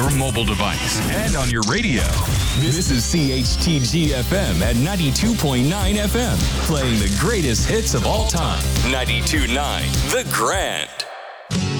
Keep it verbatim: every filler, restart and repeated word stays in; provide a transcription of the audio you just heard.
your mobile device and on your radio. This is C H T G F M at ninety-two point nine F M, playing the greatest hits of all time. ninety-two point nine The Grand.